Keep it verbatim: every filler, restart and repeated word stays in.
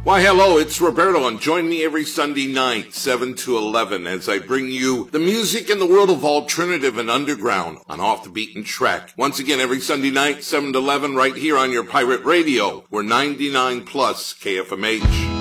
Why, hello, it's Roberto, and join me every Sunday night, seven to eleven, as I bring you the music in the world of alternative and underground on Off the Beaten Track. Once again, every Sunday night, seven to eleven, right here on your pirate radio. We're ninety-nine plus K F M H.